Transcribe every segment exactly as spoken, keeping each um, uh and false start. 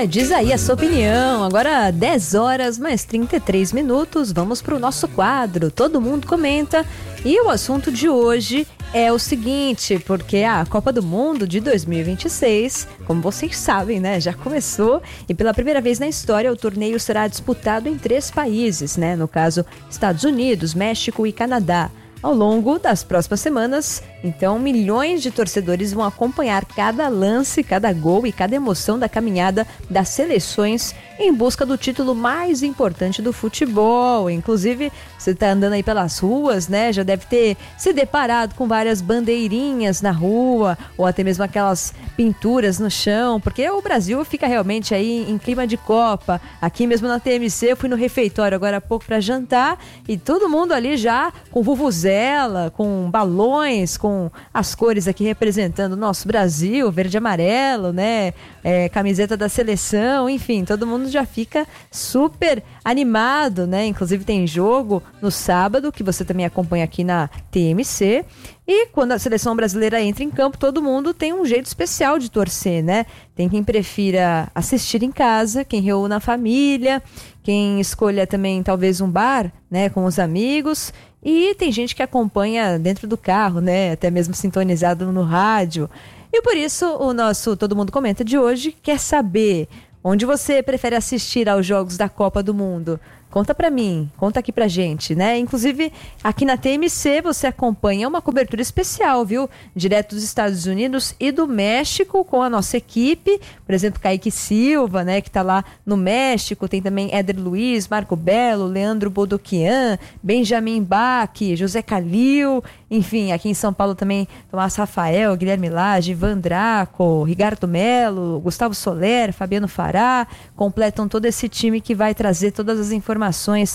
É, diz aí a sua opinião. Agora dez horas mais trinta e três minutos, vamos para o nosso quadro. Todo mundo comenta. E o assunto de hoje é o seguinte, porque a Copa do Mundo de dois mil e vinte e seis, como vocês sabem, né, já começou. E pela primeira vez na história, o torneio será disputado em três países, né? No caso, Estados Unidos, México e Canadá. Ao longo das próximas semanas, então, milhões de torcedores vão acompanhar cada lance, cada gol e cada emoção da caminhada das seleções em busca do título mais importante do futebol. Inclusive, você está andando aí pelas ruas, né? Já deve ter se deparado com várias bandeirinhas na rua ou até mesmo aquelas pinturas no chão, porque o Brasil fica realmente aí em clima de Copa. Aqui mesmo na T M C, eu fui no refeitório agora há pouco para jantar e todo mundo ali já com vuvuzela, com balões, com as cores aqui representando o nosso Brasil, verde e amarelo, né? É, camiseta da seleção, enfim, todo mundo já fica super animado, né? Inclusive tem jogo no sábado, que você também acompanha aqui na T M C. E quando a seleção brasileira entra em campo, todo mundo tem um jeito especial de torcer, né? Tem quem prefira assistir em casa, quem reúna a família, quem escolha também talvez um bar, né, com os amigos. E tem gente que acompanha dentro do carro, né? Até mesmo sintonizado no rádio. E por isso o nosso Todo Mundo Comenta de hoje quer saber onde você prefere assistir aos Jogos da Copa do Mundo. Conta pra mim, conta aqui pra gente, né? Inclusive, aqui na T M C você acompanha uma cobertura especial, viu? Direto dos Estados Unidos e do México com a nossa equipe. Por exemplo, Kaique Silva, né? Que tá lá no México. Tem também Éder Luiz, Marco Belo, Leandro Bodoquian, Benjamin Bach, José Calil. Enfim, aqui em São Paulo também Tomás Rafael, Guilherme Lage, Ivan Draco, Ricardo Melo, Gustavo Soler, Fabiano Fará. Completam todo esse time que vai trazer todas as informações,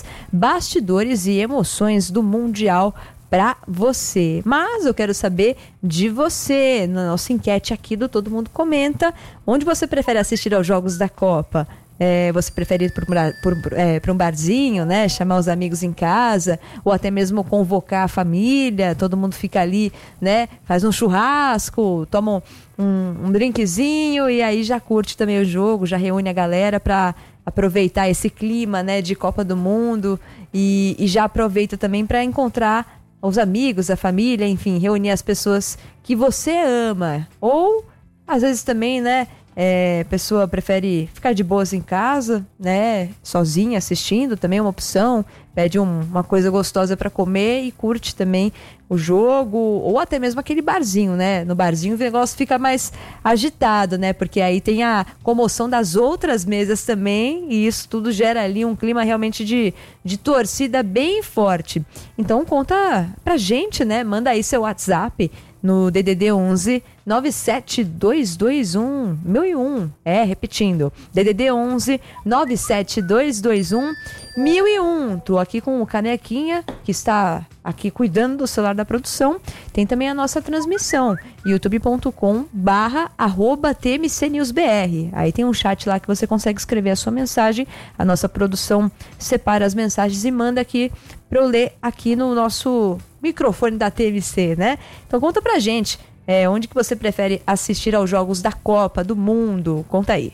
bastidores e emoções do Mundial para você. Mas eu quero saber de você, na nossa enquete aqui do Todo Mundo Comenta, onde você prefere assistir aos Jogos da Copa? É, você prefere ir para é, um barzinho, né? Chamar os amigos em casa, ou até mesmo convocar a família, todo mundo fica ali, né? Faz um churrasco, toma um, um drinkzinho e aí já curte também o jogo, já reúne a galera para aproveitar esse clima, né, de Copa do Mundo e, e já aproveita também para encontrar os amigos, a família, enfim, reunir as pessoas que você ama. Ou, às vezes também, né, é, a pessoa prefere ficar de boas em casa, né, sozinha assistindo, também é uma opção, pede um, uma coisa gostosa para comer e curte também o jogo, ou até mesmo aquele barzinho, né? No barzinho o negócio fica mais agitado, né? Porque aí tem a comoção das outras mesas também, e isso tudo gera ali um clima realmente de, de torcida bem forte. Então conta pra gente, né? Manda aí seu WhatsApp no D D D onze nove sete dois dois um mil e um. É, repetindo, D D D onze nove sete dois dois um mil e um. Tô aqui com o Canequinha, que está aqui cuidando do celular da produção. Tem também a nossa transmissão, youtube ponto com barra arroba T M C News B R. Aí tem um chat lá que você consegue escrever a sua mensagem. A nossa produção separa as mensagens e manda aqui para eu ler aqui no nosso microfone da T M C, né? Então conta pra gente, é, onde que você prefere assistir aos Jogos da Copa do Mundo? Conta aí.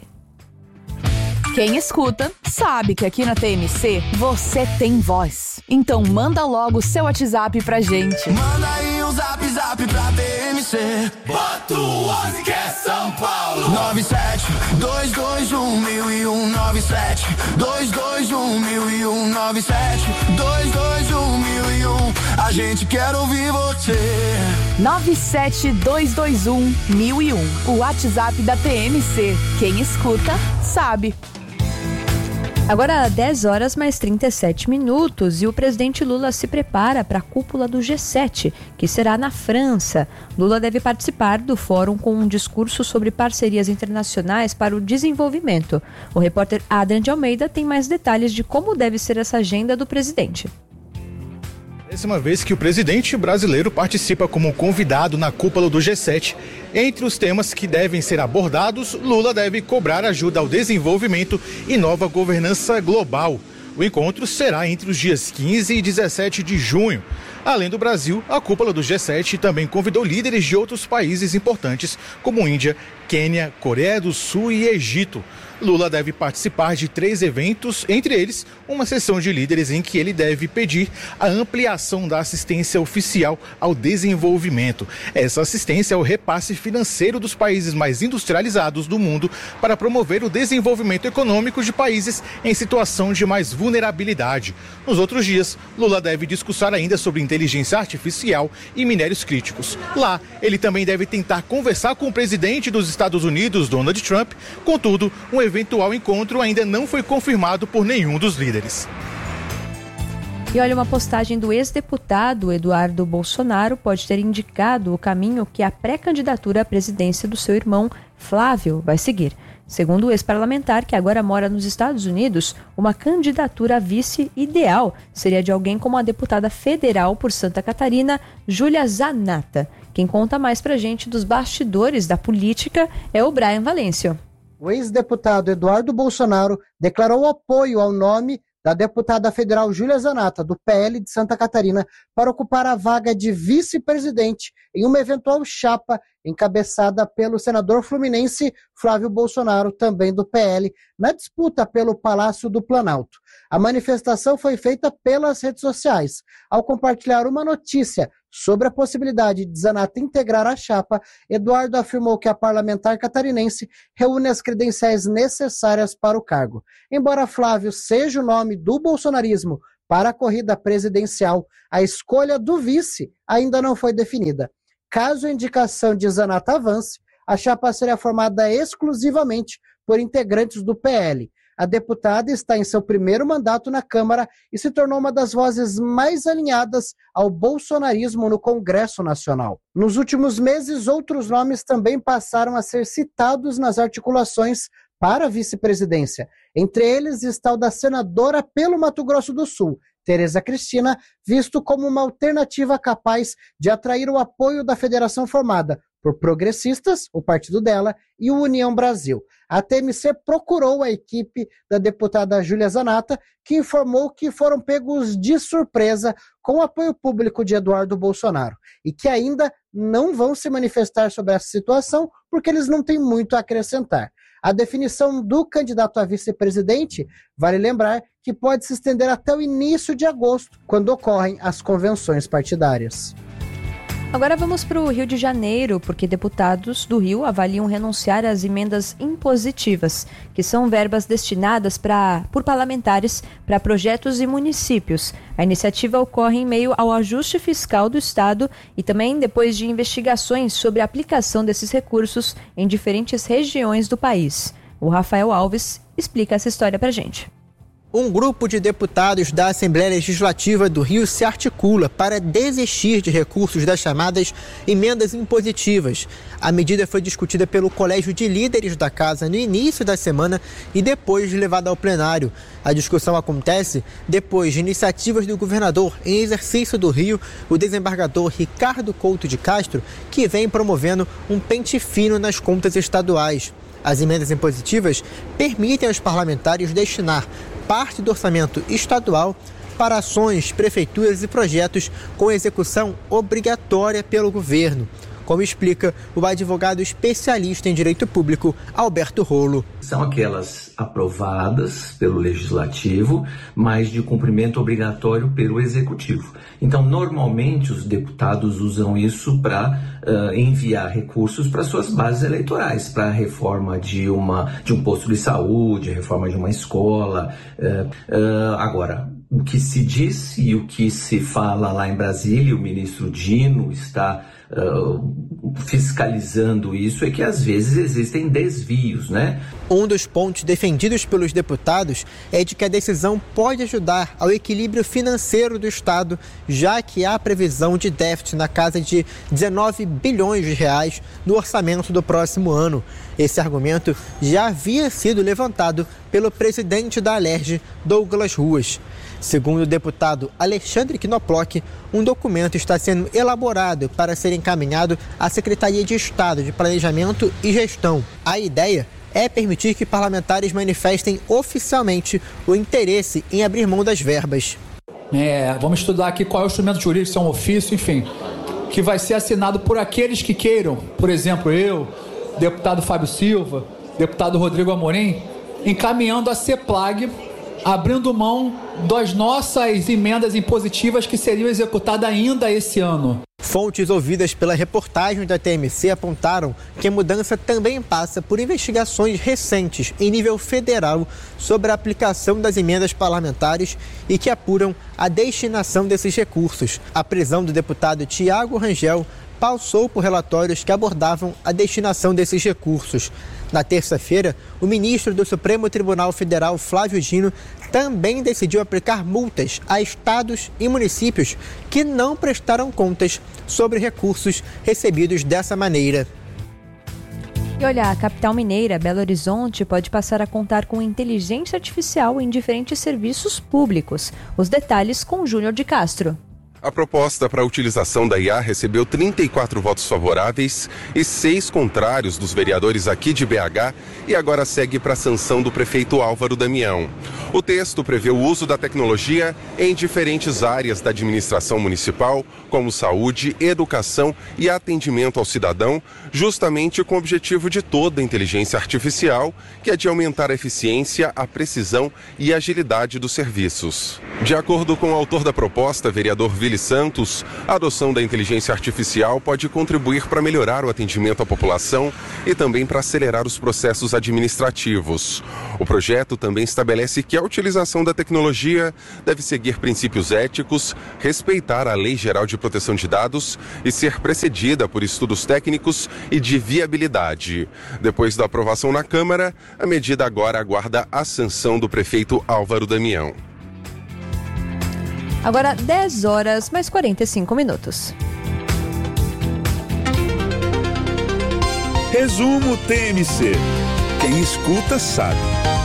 Quem escuta sabe que aqui na T M C você tem voz. Então manda logo o seu WhatsApp pra gente. Manda aí um zap zap pra T M C. Bota o onze que é São Paulo. nove sete dois dois um mil e um. nove sete dois dois um mil e um. nove sete dois dois um mil e um. A gente quer ouvir você. nove sete dois dois um mil e um. O WhatsApp da T M C. Quem escuta sabe. Agora dez horas mais trinta e sete minutos e o presidente Lula se prepara para a cúpula do G sete, que será na França. Lula deve participar do fórum com um discurso sobre parcerias internacionais para o desenvolvimento. O repórter Adrian de Almeida tem mais detalhes de como deve ser essa agenda do presidente. Décima vez que o presidente brasileiro participa como convidado na cúpula do G sete. Entre os temas que devem ser abordados, Lula deve cobrar ajuda ao desenvolvimento e nova governança global. O encontro será entre os dias quinze e dezessete de junho. Além do Brasil, a cúpula do G sete também convidou líderes de outros países importantes, como Índia, Quênia, Coreia do Sul e Egito. Lula deve participar de três eventos, entre eles uma sessão de líderes em que ele deve pedir a ampliação da assistência oficial ao desenvolvimento. Essa assistência é o repasse financeiro dos países mais industrializados do mundo para promover o desenvolvimento econômico de países em situação de mais vulnerabilidade. Nos outros dias, Lula deve discursar ainda sobre inteligência artificial e minérios críticos. Lá, ele também deve tentar conversar com o presidente dos Estados Unidos, Donald Trump. Contudo, um eventual encontro ainda não foi confirmado por nenhum dos líderes. E olha, uma postagem do ex-deputado Eduardo Bolsonaro pode ter indicado o caminho que a pré-candidatura à presidência do seu irmão Flávio vai seguir. Segundo o ex-parlamentar, que agora mora nos Estados Unidos, uma candidatura a vice ideal seria de alguém como a deputada federal por Santa Catarina, Júlia Zanata. Quem conta mais pra gente dos bastidores da política é o Brian Valêncio. O ex-deputado Eduardo Bolsonaro declarou apoio ao nome da deputada federal Júlia Zanata, do P L de Santa Catarina, para ocupar a vaga de vice-presidente em uma eventual chapa encabeçada pelo senador fluminense Flávio Bolsonaro, também do P L, na disputa pelo Palácio do Planalto. A manifestação foi feita pelas redes sociais. Ao compartilhar uma notícia sobre a possibilidade de Zanata integrar a chapa, Eduardo afirmou que a parlamentar catarinense reúne as credenciais necessárias para o cargo. Embora Flávio seja o nome do bolsonarismo para a corrida presidencial, a escolha do vice ainda não foi definida. Caso a indicação de Zanata avance, a chapa seria formada exclusivamente por integrantes do P L. A deputada está em seu primeiro mandato na Câmara e se tornou uma das vozes mais alinhadas ao bolsonarismo no Congresso Nacional. Nos últimos meses, outros nomes também passaram a ser citados nas articulações para a vice-presidência. Entre eles está o da senadora pelo Mato Grosso do Sul, Tereza Cristina, visto como uma alternativa capaz de atrair o apoio da federação formada por progressistas, o partido dela, e o União Brasil. A T M C procurou a equipe da deputada Júlia Zanata, que informou que foram pegos de surpresa com o apoio público de Eduardo Bolsonaro e que ainda não vão se manifestar sobre essa situação porque eles não têm muito a acrescentar. A definição do candidato a vice-presidente, vale lembrar que pode se estender até o início de agosto, quando ocorrem as convenções partidárias. Agora vamos para o Rio de Janeiro, porque deputados do Rio avaliam renunciar às emendas impositivas, que são verbas destinadas pra, por parlamentares para projetos e municípios. A iniciativa ocorre em meio ao ajuste fiscal do Estado e também depois de investigações sobre a aplicação desses recursos em diferentes regiões do país. O Rafael Alves explica essa história para a gente. Um grupo de deputados da Assembleia Legislativa do Rio se articula para desistir de recursos das chamadas emendas impositivas. A medida foi discutida pelo Colégio de Líderes da Casa no início da semana e depois levada ao plenário. A discussão acontece depois de iniciativas do governador em exercício do Rio, o desembargador Ricardo Couto de Castro, que vem promovendo um pente fino nas contas estaduais. As emendas impositivas permitem aos parlamentares destinar parte do orçamento estadual para ações, prefeituras e projetos com execução obrigatória pelo governo, como explica o advogado especialista em direito público, Alberto Rolo. São aquelas aprovadas pelo Legislativo, mas de cumprimento obrigatório pelo Executivo. Então, normalmente, os deputados usam isso para uh, enviar recursos para suas bases eleitorais, para a reforma de, uma, de um posto de saúde, a reforma de uma escola. Uh, uh, agora, o que se diz e o que se fala lá em Brasília, o ministro Dino está uh, fiscalizando isso, é que às vezes existem desvios, né? Um dos pontos defendidos pelos deputados é de que a decisão pode ajudar ao equilíbrio financeiro do Estado, já que há previsão de déficit na casa de dezenove bilhões de reais no orçamento do próximo ano. Esse argumento já havia sido levantado pelo presidente da Alerj, Douglas Ruas. Segundo o deputado Alexandre Knoploch, um documento está sendo elaborado para ser encaminhado à Secretaria de Estado de Planejamento e Gestão. A ideia é permitir que parlamentares manifestem oficialmente o interesse em abrir mão das verbas. É, vamos estudar aqui qual é o instrumento jurídico, se é um ofício, enfim, que vai ser assinado por aqueles que queiram, por exemplo, eu, deputado Fábio Silva, deputado Rodrigo Amorim, encaminhando a CEPLAG, abrindo mão das nossas emendas impositivas que seriam executadas ainda esse ano. Fontes ouvidas pela reportagem da T M C apontaram que a mudança também passa por investigações recentes em nível federal sobre a aplicação das emendas parlamentares e que apuram a destinação desses recursos. A prisão do deputado Tiago Rangel passou por relatórios que abordavam a destinação desses recursos. Na terça-feira, o ministro do Supremo Tribunal Federal, Flávio Dino, também decidiu aplicar multas a estados e municípios que não prestaram contas sobre recursos recebidos dessa maneira. E olha, a capital mineira, Belo Horizonte, pode passar a contar com inteligência artificial em diferentes serviços públicos. Os detalhes com Júnior de Castro. A proposta para a utilização da I A recebeu trinta e quatro votos favoráveis e seis contrários dos vereadores aqui de B H e agora segue para a sanção do prefeito Álvaro Damião. O texto prevê o uso da tecnologia em diferentes áreas da administração municipal, como saúde, educação e atendimento ao cidadão, justamente com o objetivo de toda a inteligência artificial, que é de aumentar a eficiência, a precisão e a agilidade dos serviços. De acordo com o autor da proposta, vereador Vili Santos, a adoção da inteligência artificial pode contribuir para melhorar o atendimento à população e também para acelerar os processos administrativos. O projeto também estabelece que a utilização da tecnologia deve seguir princípios éticos, respeitar a Lei Geral de Proteção de Dados e ser precedida por estudos técnicos e de viabilidade. Depois da aprovação na Câmara, a medida agora aguarda a sanção do prefeito Álvaro Damião. Agora dez horas mais quarenta e cinco minutos. Resumo T M C. Quem escuta sabe.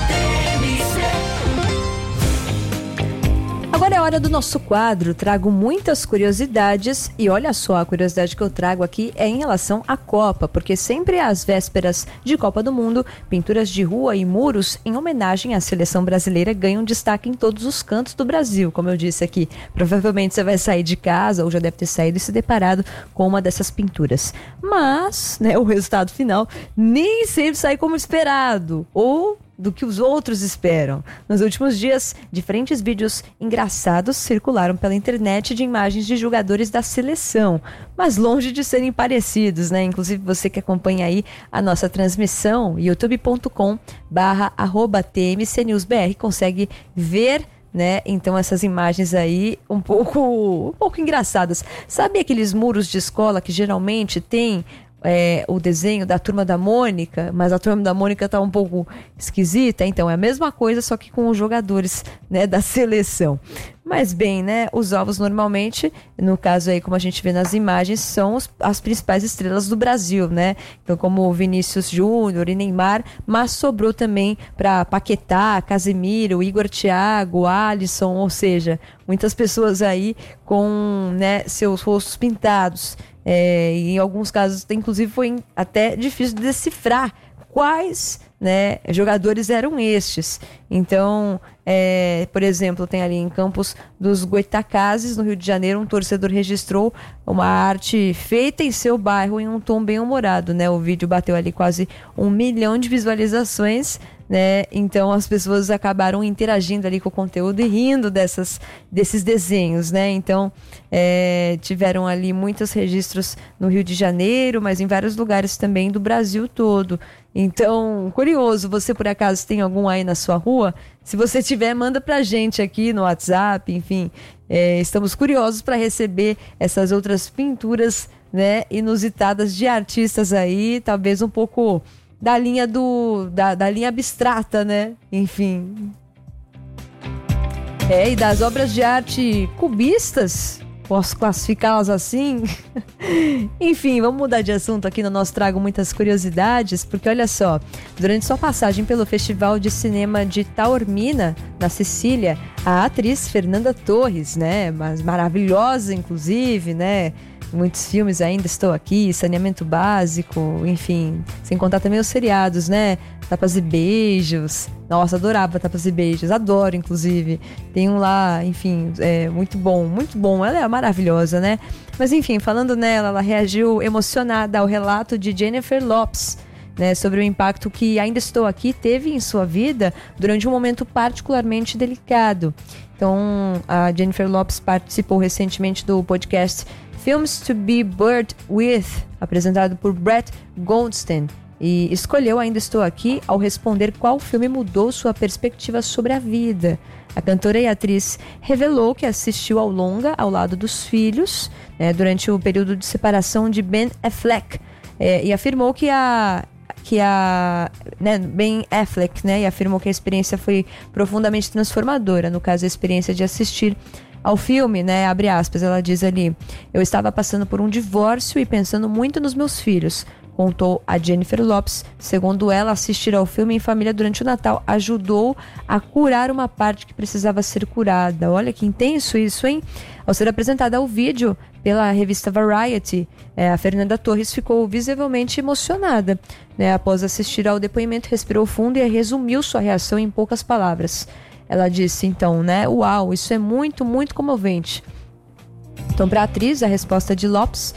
Agora é hora do nosso quadro. Trago muitas curiosidades e olha só, a curiosidade que eu trago aqui é em relação à Copa, porque sempre às vésperas de Copa do Mundo, pinturas de rua e muros em homenagem à seleção brasileira ganham destaque em todos os cantos do Brasil. Como eu disse aqui, provavelmente você vai sair de casa ou já deve ter saído e se deparado com uma dessas pinturas. Mas, né, o resultado final nem sempre sai como esperado ou do que os outros esperam. Nos últimos dias, diferentes vídeos engraçados circularam pela internet de imagens de jogadores da seleção, mas longe de serem parecidos, né? Inclusive você que acompanha aí a nossa transmissão, youtube ponto com barra arroba T M C News B R, consegue ver, né? Então essas imagens aí um pouco, um pouco engraçadas. Sabe aqueles muros de escola que geralmente tem É, o desenho da Turma da Mônica, mas a Turma da Mônica tá um pouco esquisita? Então é a mesma coisa, só que com os jogadores, né, da seleção. Mas bem, né, os alvos normalmente, no caso aí como a gente vê nas imagens, são os, as principais estrelas do Brasil, né? Então como o Vinícius Júnior e Neymar, mas sobrou também para Paquetá, Casemiro, Igor Thiago, Alisson, ou seja, muitas pessoas aí com, né, seus rostos pintados. É, e em alguns casos, inclusive, foi até difícil de decifrar quais, né, jogadores eram estes. Então, é, por exemplo, tem ali em Campos dos Goitacazes, no Rio de Janeiro, um torcedor registrou uma arte feita em seu bairro em um tom bem humorado, né? O vídeo bateu ali quase um milhão de visualizações, né? Então as pessoas acabaram interagindo ali com o conteúdo e rindo dessas, desses desenhos, né? Então é, tiveram ali muitos registros no Rio de Janeiro, mas em vários lugares também do Brasil todo. Então, curioso, você por acaso tem algum aí na sua rua? Se você tiver, manda pra gente aqui no WhatsApp, enfim. É, estamos curiosos para receber essas outras pinturas, né, inusitadas de artistas aí, talvez um pouco da linha do da, da linha abstrata, né? Enfim. É, e das obras de arte cubistas, posso classificá-las assim? Enfim, vamos mudar de assunto aqui no nosso Trago Muitas Curiosidades, porque olha só, durante sua passagem pelo Festival de Cinema de Taormina, na Sicília, a atriz Fernanda Torres, né, mas maravilhosa inclusive, né, muitos filmes ainda Estou Aqui, Saneamento Básico, enfim, sem contar também os seriados, né, Tapas e Beijos. Nossa, adorava Tapas e Beijos, adoro inclusive, tem um lá, enfim, é muito bom, muito bom, ela é maravilhosa, né? Mas enfim, falando nela, ela reagiu emocionada ao relato de Jennifer Lopez, né, sobre o impacto que Ainda Estou Aqui teve em sua vida durante um momento particularmente delicado. Então, a Jennifer Lopez participou recentemente do podcast Films to be Buried With, apresentado por Brett Goldstein, e escolheu Ainda Estou Aqui ao responder qual filme mudou sua perspectiva sobre a vida. A cantora e atriz revelou que assistiu ao longa ao lado dos filhos, né, durante o período de separação de Ben Affleck, é, e afirmou que a que a né, Ben Affleck, né, e afirmou que a experiência foi profundamente transformadora. No caso, a experiência de assistir ao filme, né, abre aspas, ela diz ali: eu estava passando por um divórcio e pensando muito nos meus filhos, contou a Jennifer Lopez. Segundo ela, assistir ao filme em família durante o Natal ajudou a curar uma parte que precisava ser curada. Olha que intenso isso, hein? Ao ser apresentada ao vídeo pela revista Variety, é, a Fernanda Torres ficou visivelmente emocionada, né? Após assistir ao depoimento, respirou fundo e resumiu sua reação em poucas palavras. Ela disse, então, né? Uau, isso é muito, muito comovente. Então, para a atriz, a resposta de Lopez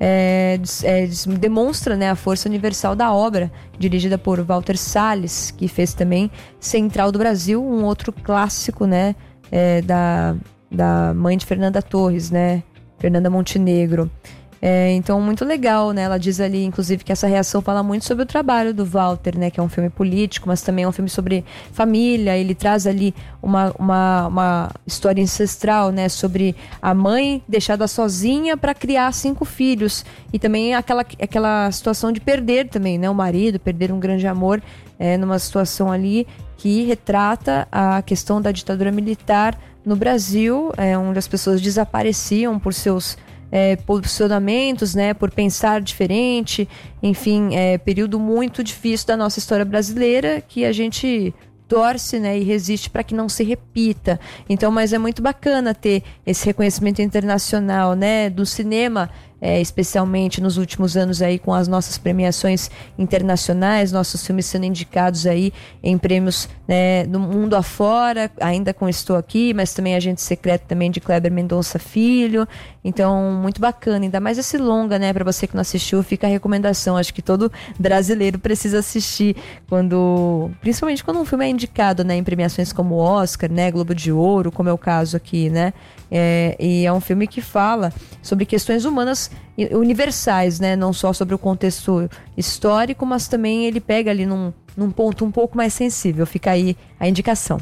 É, é, demonstra, né, a força universal da obra, dirigida por Walter Salles, que fez também Central do Brasil, um outro clássico, né, é, da, da mãe de Fernanda Torres, né, Fernanda Montenegro. É, então, muito legal, né? Ela diz ali, inclusive, que essa reação fala muito sobre o trabalho do Walter, né? Que é um filme político, mas também é um filme sobre família. Ele traz ali uma, uma, uma história ancestral, né? Sobre a mãe deixada sozinha para criar cinco filhos. E também aquela, aquela situação de perder também, né? O marido, perder um grande amor, é, numa situação ali que retrata a questão da ditadura militar no Brasil, é, onde as pessoas desapareciam por seus É, posicionamentos, né, por pensar diferente, enfim, é período muito difícil da nossa história brasileira que a gente torce, né, e resiste para que não se repita. Então, mas é muito bacana ter esse reconhecimento internacional, né, do cinema, é, especialmente nos últimos anos aí com as nossas premiações internacionais, nossos filmes sendo indicados aí em prêmios, né, no mundo afora, ainda com Estou Aqui, mas também Agente Secreto também de Kleber Mendonça Filho. Então, muito bacana, ainda mais esse longa, né, para você que não assistiu, fica a recomendação. Acho que todo brasileiro precisa assistir, quando, principalmente quando um filme é indicado, né, em premiações como Oscar, né, Globo de Ouro, como é o caso aqui, né? É, e é um filme que fala sobre questões humanas universais, né? Não só sobre o contexto histórico, mas também ele pega ali num, num ponto um pouco mais sensível. Fica aí a indicação.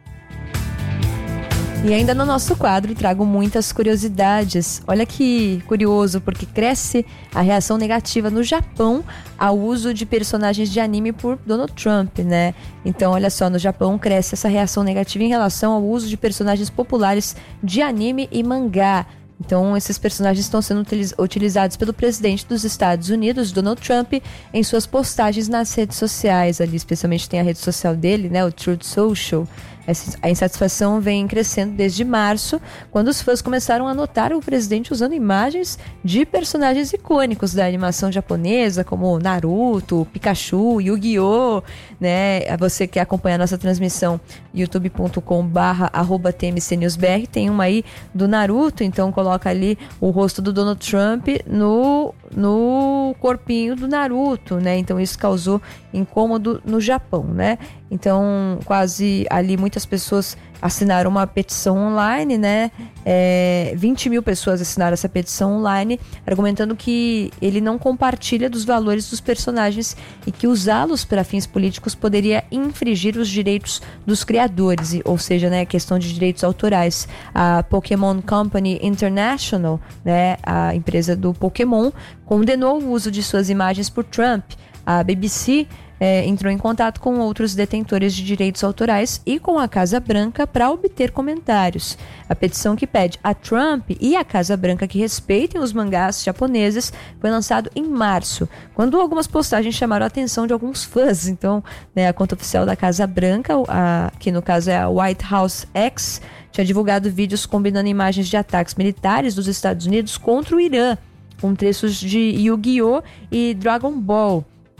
E ainda no nosso quadro trago muitas curiosidades. Olha que curioso, porque cresce a reação negativa no Japão ao uso de personagens de anime por Donald Trump, né? Então, olha só, no Japão cresce essa reação negativa em relação ao uso de personagens populares de anime e mangá. Então, esses personagens estão sendo utilizados pelo presidente dos Estados Unidos, Donald Trump, em suas postagens nas redes sociais. Ali, especialmente, tem a rede social dele, né, o Truth Social. A insatisfação vem crescendo desde março, quando os fãs começaram a notar o presidente usando imagens de personagens icônicos da animação japonesa, como Naruto, Pikachu, Yu-Gi-Oh!, né? Você que acompanha a nossa transmissão, youtube ponto com barra arroba T M C News B R, tem uma aí do Naruto, então coloca ali o rosto do Donald Trump no, no corpinho do Naruto, né? Então isso causou incômodo no Japão, né? Então, quase ali muitas pessoas assinaram uma petição online, né? É, vinte mil pessoas assinaram essa petição online, argumentando que ele não compartilha dos valores dos personagens e que usá-los para fins políticos poderia infringir os direitos dos criadores, ou seja, né, a questão de direitos autorais. A Pokémon Company International, né, a empresa do Pokémon, condenou o uso de suas imagens por Trump. A B B C É, entrou em contato com outros detentores de direitos autorais e com a Casa Branca para obter comentários. A petição que pede a Trump e a Casa Branca que respeitem os mangás japoneses foi lançado em março, quando algumas postagens chamaram a atenção de alguns fãs. Então, né, a conta oficial da Casa Branca, a, que no caso é a White House X, tinha divulgado vídeos combinando imagens de ataques militares dos Estados Unidos contra o Irã, com trechos de Yu-Gi-Oh! E Dragon Ball.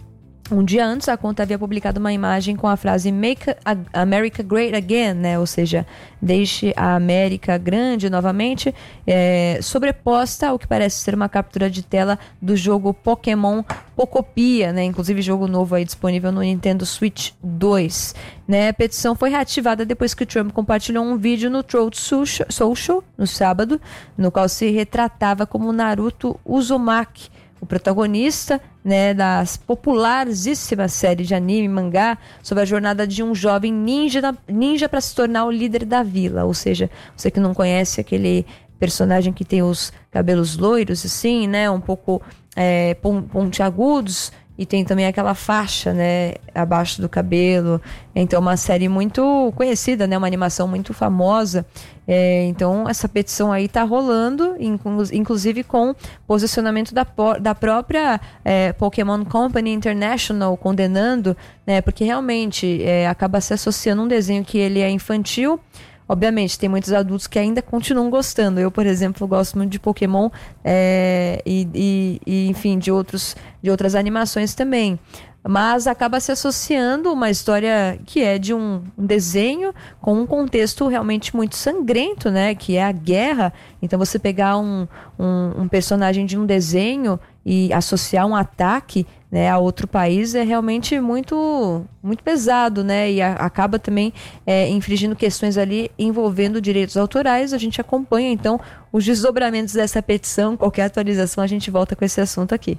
Um dia antes, a conta havia publicado uma imagem com a frase Make America Great Again, né? Ou seja, deixe a América grande novamente, é, sobreposta ao que parece ser uma captura de tela do jogo Pokémon Pocopia, né? Inclusive jogo novo aí disponível no Nintendo Switch dois. Né? A petição foi reativada depois que o Trump compartilhou um vídeo no Truth Social no sábado, no qual se retratava como Naruto Uzumaki, o protagonista, né, da popularíssima série de anime e mangá sobre a jornada de um jovem ninja, ninja para se tornar o líder da vila. Ou seja, você que não conhece aquele personagem que tem os cabelos loiros, assim, né, um pouco é, pontiagudos, e tem também aquela faixa, né, abaixo do cabelo. Então, uma série muito conhecida, né, uma animação muito famosa. É, então, essa petição aí tá rolando, inclu- inclusive com posicionamento da, po- da própria é, Pokémon Company International condenando, né, porque realmente é, acaba se associando um desenho que ele é infantil. Obviamente, tem muitos adultos que ainda continuam gostando. Eu, por exemplo, gosto muito de Pokémon é, e, e, e, enfim, de, outros, de outras animações também. Mas acaba se associando uma história que é de um, um desenho com um contexto realmente muito sangrento, né? Que é a guerra. Então, você pegar um, um, um personagem de um desenho e associar um ataque, né, a outro país é realmente muito, muito pesado, né? E a, acaba também é, infringindo questões ali envolvendo direitos autorais. A gente acompanha, então, os desdobramentos dessa petição. Qualquer atualização, a gente volta com esse assunto aqui.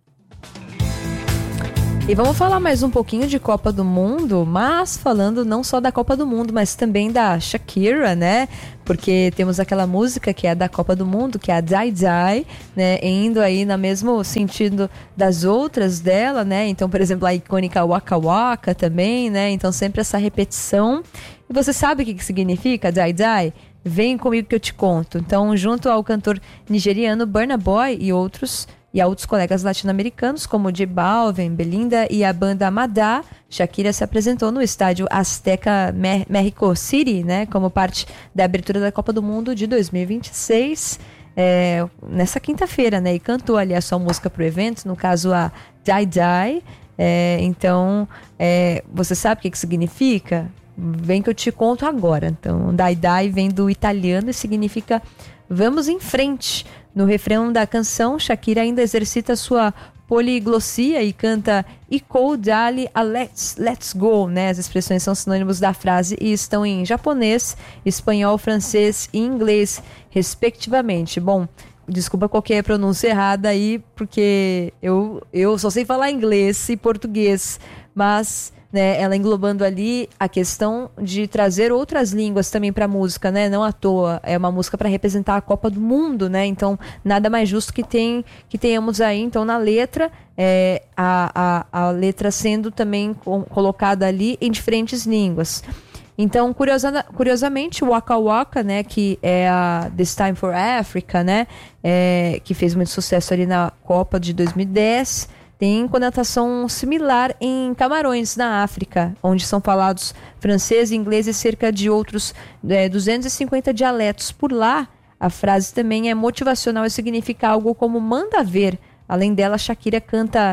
E vamos falar mais um pouquinho de Copa do Mundo, mas falando não só da Copa do Mundo, mas também da Shakira, né? Porque temos aquela música que é da Copa do Mundo, que é a Die Die, né? Indo aí no mesmo sentido das outras dela, né? Então, por exemplo, a icônica Waka Waka também, né? Então, sempre essa repetição. E você sabe o que, que significa Die Die? Vem comigo que eu te conto. Então, junto ao cantor nigeriano Burna Boy e outros... e a outros colegas latino-americanos, como J Balvin, Belinda e a banda Madá, Shakira se apresentou no estádio Azteca Mexico City, né, como parte da abertura da Copa do Mundo de dois mil e vinte e seis, é, nessa quinta-feira, né, e cantou ali a sua música para o evento, no caso a Die Die. É, então, é, você sabe o que, que significa? Vem que eu te conto agora. Então, Die Die vem do italiano e significa vamos em frente. No refrão da canção, Shakira ainda exercita sua poliglossia e canta Iko Dali a Let's, let's Go, né? As expressões são sinônimos da frase e estão em japonês, espanhol, francês e inglês, respectivamente. Bom, desculpa qualquer pronúncia errada aí, porque eu, eu só sei falar inglês e português, mas... né, ela englobando ali a questão de trazer outras línguas também para a música, né? Não à toa, é uma música para representar a Copa do Mundo, né? Então, nada mais justo que, tem, que tenhamos aí, então, na letra, é, a, a, a letra sendo também com, colocada ali em diferentes línguas. Então, curiosa, curiosamente, o Waka Waka, né, que é a This Time for Africa, né, é, que fez muito sucesso ali na Copa de dois mil e dez, tem conotação similar em Camarões, na África, onde são falados francês, inglês e cerca de outros é, duzentos e cinquenta dialetos. Por lá, a frase também é motivacional e significa algo como manda ver. Além dela, Shakira canta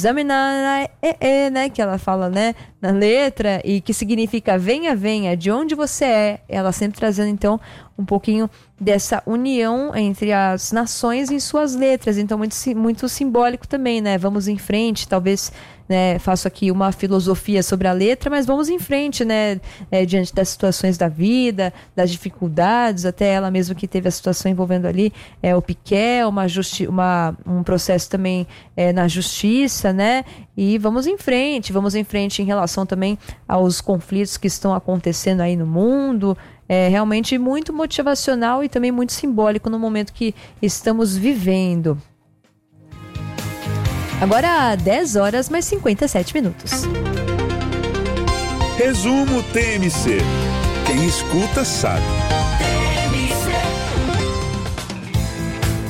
Zamina, né, que ela fala, né, na letra, e que significa venha, venha, de onde você é. Ela sempre trazendo, então, um pouquinho dessa união entre as nações em suas letras. Então, muito, muito simbólico também, né? Vamos em frente, talvez, né, faço aqui uma filosofia sobre a letra, mas vamos em frente, né, é, diante das situações da vida, das dificuldades, até ela mesma que teve a situação envolvendo ali é, o Piqué, uma justi- uma, um processo também é, na justiça, né, e vamos em frente, vamos em frente em relação também aos conflitos que estão acontecendo aí no mundo. É realmente muito motivacional e também muito simbólico no momento que estamos vivendo. Agora, dez horas mais cinquenta e sete minutos. Resumo T M C. Quem escuta sabe.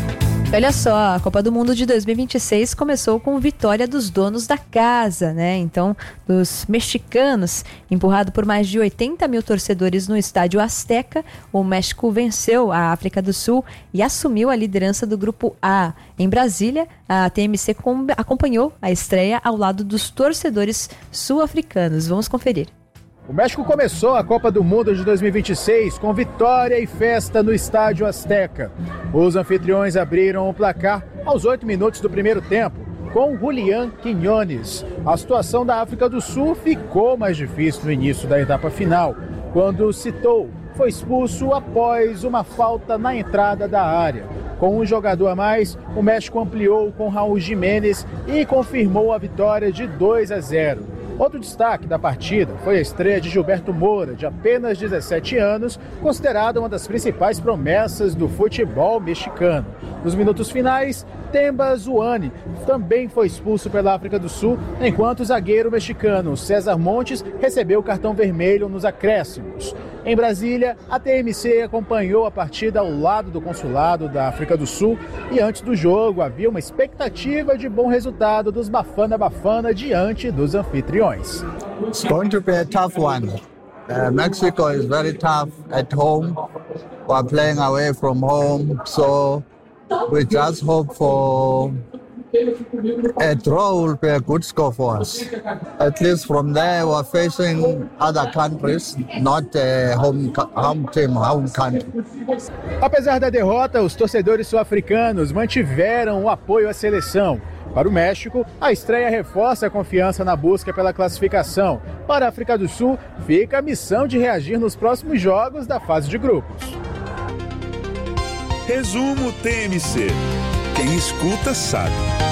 Olha só, a Copa do Mundo de dois mil e vinte e seis começou com vitória dos donos da casa, né? Então, dos mexicanos, empurrado por mais de oitenta mil torcedores no estádio Azteca, o México venceu a África do Sul e assumiu a liderança do Grupo A. Em Brasília, a T M C acompanhou a estreia ao lado dos torcedores sul-africanos. Vamos conferir. O México começou a Copa do Mundo de dois mil e vinte e seis com vitória e festa no estádio Azteca. Os anfitriões abriram o placar aos oito minutos do primeiro tempo, com Julián Quiñones. A situação da África do Sul ficou mais difícil no início da etapa final, quando Citou foi expulso após uma falta na entrada da área. Com um jogador a mais, o México ampliou com Raul Jiménez e confirmou a vitória de dois a zero. Outro destaque da partida foi a estreia de Gilberto Moura, de apenas dezessete anos, considerado uma das principais promessas do futebol mexicano. Nos minutos finais, Temba Zuani também foi expulso pela África do Sul, enquanto o zagueiro mexicano César Montes recebeu o cartão vermelho nos acréscimos. Em Brasília, a T M C acompanhou a partida ao lado do consulado da África do Sul e antes do jogo havia uma expectativa de bom resultado dos Bafana Bafana diante dos anfitriões. It's going to be a tough one. Uh, Mexico is very tough at home. We're playing away from home, so we just hope for a draw will be a good score for us. At least from there, we're facing other countries, not a home, home team, home country. Apesar da derrota, os torcedores sul-africanos mantiveram o apoio à seleção. Para o México, a estreia reforça a confiança na busca pela classificação. Para a África do Sul, fica a missão de reagir nos próximos jogos da fase de grupos. Resumo T M C. Quem escuta sabe.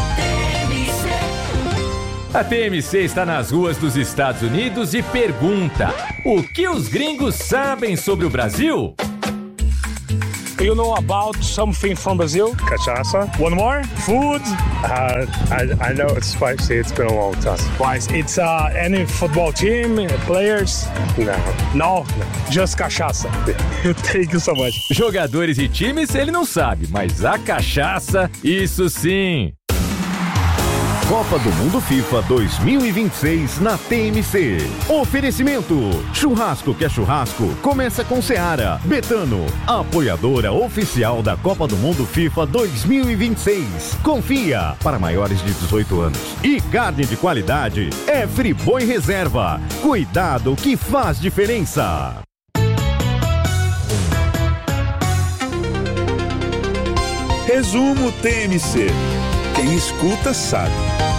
A T M C está nas ruas dos Estados Unidos e pergunta: o que os gringos sabem sobre o Brasil? You know about something from Brazil? Cachaça. One more? Food? Uh, I, I know it's spicy. It's been a long time. Spice. It's uh, any football team, players? No. No? Just cachaça. Thank you so much. Jogadores e times ele não sabe, mas a cachaça, isso sim. Copa do Mundo FIFA dois mil e vinte e seis na T M C. Oferecimento: churrasco que é churrasco, começa com Seara. Betano, apoiadora oficial da Copa do Mundo FIFA dois mil e vinte e seis. Confia, para maiores de dezoito anos. E carne de qualidade é Friboi Reserva. Cuidado que faz diferença. Resumo T M C. Quem escuta sabe.